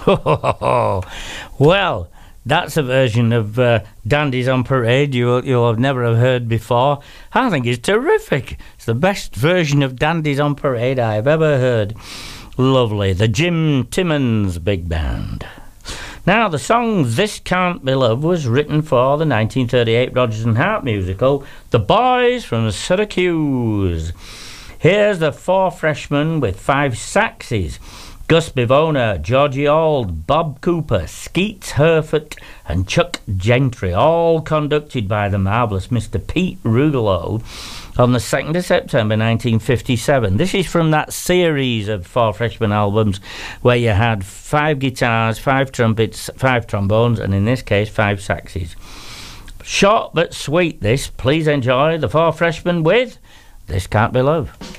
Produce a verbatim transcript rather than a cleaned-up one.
Well, that's a version of uh, Dandies on Parade you'll, you'll have never have heard before. I think it's terrific. It's the best version of Dandies on Parade I've ever heard. Lovely. The Jim Timmons Big Band. Now, the song This Can't Be Love was written for the nineteen thirty-eight Rodgers and Hart musical, The Boys from Syracuse. Here's the four freshmen with five saxes. Gus Bivona, Georgie Auld, Bob Cooper, Skeets Herford and Chuck Gentry, all conducted by the marvellous Mister Pete Rugolo on the second of September nineteen fifty-seven. This is from that series of four freshman albums where you had five guitars, five trumpets, five trombones, and in this case, five saxes. Short but sweet this. Please enjoy the four freshmen with This Can't Be Love.